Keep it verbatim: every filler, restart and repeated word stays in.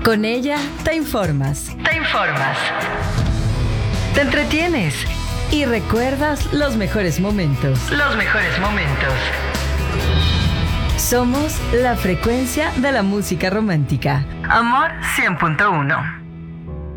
Con ella te informas. Te informas. Te entretienes. Y recuerdas los mejores momentos. Los mejores momentos. Somos la frecuencia de la música romántica. Amor cien punto uno.